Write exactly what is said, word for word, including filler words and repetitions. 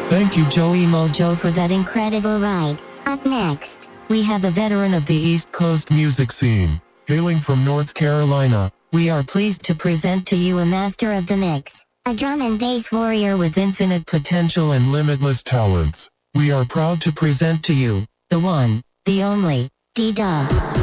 Thank you, Joey Mojo, for that incredible ride. Up next, we have a veteran of the East Coast music scene. Hailing from North Carolina, we are pleased to present to you a master of the mix, a drum and bass warrior with infinite potential and limitless talents. We are proud to present to you, the one, the only, D-Dub.